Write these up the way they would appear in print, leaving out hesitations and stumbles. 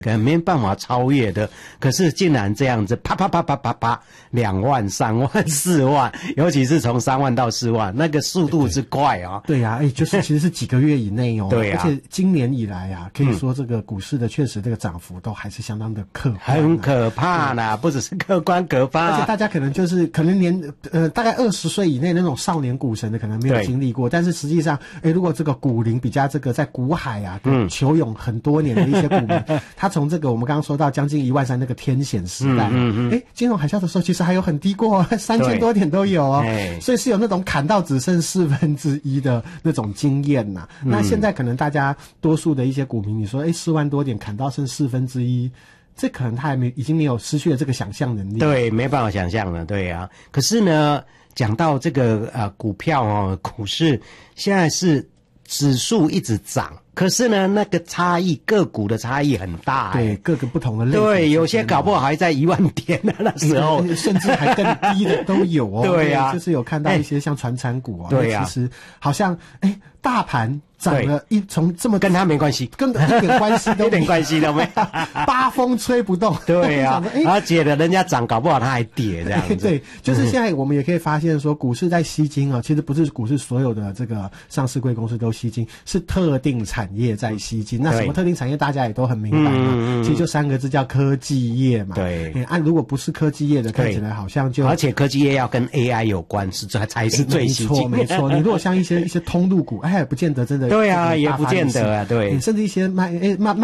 可能没办法超越的，可是竟然这样子啪啪啪啪啪啪2万、3万、4万，尤其是从3万到4万，那个速度之快啊！ 对啊，就是其实是几个月以内哦。 对啊， 而且今年以来啊，可以说这个股市的确实这个涨幅都还是相当的可怕， 很可怕啦，不只是客观可怕， 而且大家可能连大概20岁以内那种少年股神的可能没有经历过，但是实际上，如果这个股龄比较这个在股海啊求泳很多年的一些股民，他从这个我们刚刚说到将近13000那个天险时代，金融海啸的时候其实还有很低过3000多点都有哦，所以是有那种砍到只剩1/4的那种经验呐。那现在可能大家多数的一些股民，你说4万多点砍到剩1/4，这可能他已经没有失去了这个想象能力。 对，没办法想象了，对啊。可是呢，讲到这个股票哦，股市现在是指数一直涨。可是呢，那个差异，个股的差异很大， 对，各个不同的类。 对，有些搞不好还在1万点呢，那时候， 甚至还更低的都有哦。 对啊， 就是有看到一些像传产股啊， 对啊， 其实好像大盘涨了从这么跟他没关系， 跟一点关系都一点关系都没有， 八风吹不动。 对啊，而且的人家涨，搞不好他还跌这样子。 对，就是现在我们也可以发现说，股市在吸金啊，其实不是股市所有的这个上市贵公司都吸金，是特定产业在吸金。那什么特定产业，大家也都很明白嘛。其实就3个字叫科技业嘛。 对， 如果不是科技业的，看起来好像就而且科技业要跟 AI 有关，才是最吸金。 没错。你如果像一些通路股，不见得真的。 对啊，也不见得啊，对。 甚至一些卖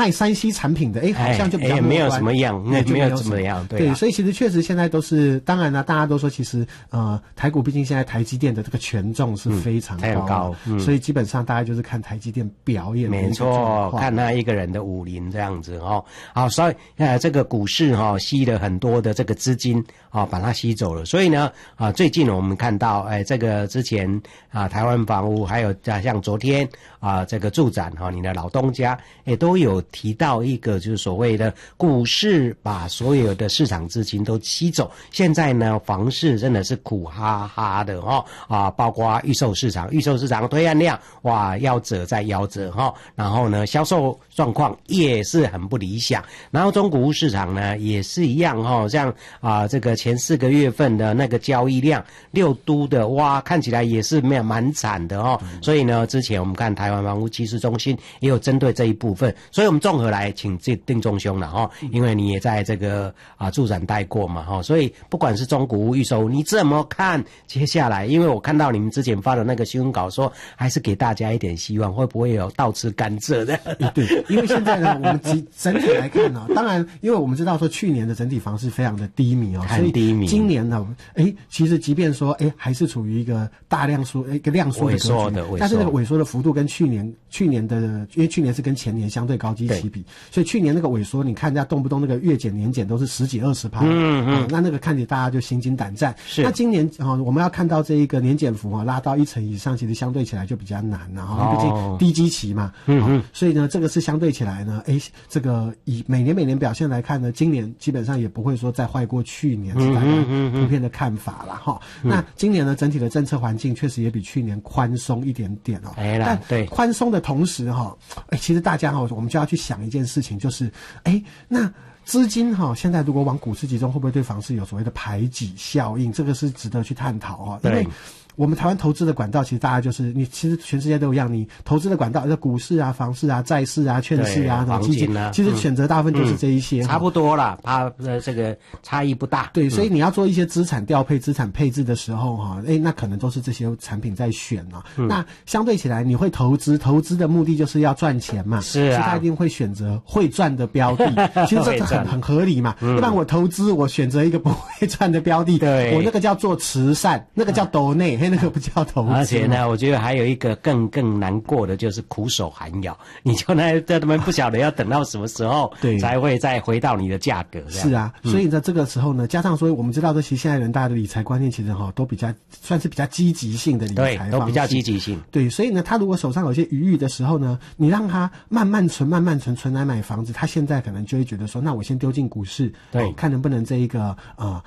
3C 产品的，好像就比较没有什么样，没有怎么样， 对。所以其实确实现在都是，当然了，大家都说其实台股毕竟现在台积电的这个权重是非常高，所以基本上大家就是看台积电表演。 没错，看他一个人的武林这样子哦。好，所以这个股市吸了很多的这个资金把它吸走了。所以呢最近我们看到这个之前台湾房屋还有像昨天这个住展你的老东家也都有提到一个就是所谓的股市把所有的市场资金都吸走。现在呢房市真的是苦哈哈的包括预售市场推案量哇夭折再夭折然后呢销售状况也是很不理想。然后中古屋市场呢也是一样像这个前4个月份的那个交易量6都的哇看起来也是蛮惨的所以呢之前我们看台湾房屋趋势中心也有针对这一部分，所以我们综合来请丁仲兄了因为你也在这个住展待过嘛所以不管是中古屋预售你怎么看接下来？因为我看到你们之前发的那个新闻稿说还是给大家一点希望，会不会有倒吃甘蔗的？ 对，因为现在呢我们整体来看当然因为我们知道说去年的整体房市非常的低迷很低迷， 所以今年呢其实即便说还是处于一个大量缩一个量缩的格局，但是那个萎缩的幅度跟去年的，因为去年是跟前年相对高基期比，所以去年那个萎缩你看人家动不动那个月减年减都是10几20%，那个看起来大家就心惊胆战。那今年我们要看到这一个年减幅拉到1成以上，其实相对起来就比较难毕竟低基期嘛，所以呢这个是相对起来呢这个以每年表现来看呢，今年基本上也不会说再坏过去年，是大家普遍的看法啦那今年呢整体的政策环境确实也比去年宽松一点点但对宽松的同时其实大家我们就要去想一件事情，就是那资金现在如果往股市集中，会不会对房市有所谓的排挤效应？这个是值得去探讨因为我们台湾投资的管道，其实大家就是你，其实全世界都一样，你投资的管道，股市啊、房市啊、债市啊、券市啊、什么基金其实选择大部分就是这一些， 差不多啦，这个差异不大。 对，所以你要做一些资产调配、资产配置的时候那可能都是这些产品在选那相对起来，你会投资的目的就是要赚钱嘛， 是所以他一定会选择会赚的标的。其实这很合理嘛，一般我投资我选择一个不会赚的标的，我那个叫做慈善，那个叫抖内。那个不叫投资。 而且呢，我觉得还有一个更难过的就是苦守寒窑，你就在他们不晓得要等到什么时候才会再回到你的价格。 是啊，所以在这个时候呢，加上说我们知道，这其实现在人大家的理财观念其实都比较算是比较积极性的理财方式， 对，都比较积极性。 对，所以呢，他如果手上有些余裕的时候呢，你让他慢慢存来买房子，他现在可能就会觉得说，那我先丢进股市，对，看能不能这一个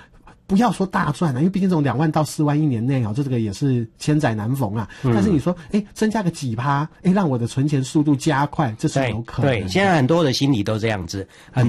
不要说大赚因为毕竟这种2万到4万1年内这个也是千载难逢啊。但是你说增加个几%，让我的存钱速度加快，这是有可能的。 对，现在很多的心理都这样子。